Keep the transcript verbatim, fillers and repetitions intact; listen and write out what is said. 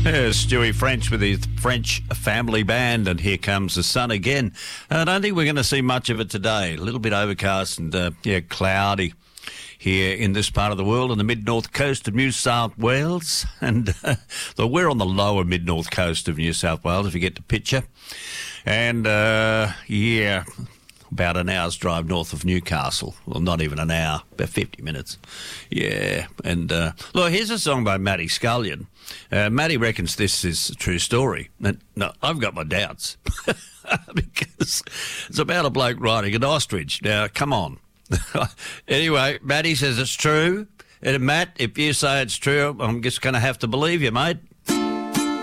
There's Stewie French with his French family band, and here comes the sun again. I don't think we're going to see much of it today. A little bit overcast and, uh, yeah, cloudy here in this part of the world, on the mid-north coast of New South Wales. And uh, so we're on the lower mid-north coast of New South Wales, if you get the picture. And, uh, yeah, about an hour's drive north of Newcastle. Well, not even an hour, about fifty minutes. Yeah, and uh, look, here's a song by Matty Scullion. Uh, Matty reckons this is a true story. And, no, I've got my doubts because it's about a bloke riding an ostrich. Now, come on. Anyway, Matty says it's true. And Matt, if you say it's true, I'm just going to have to believe you, mate.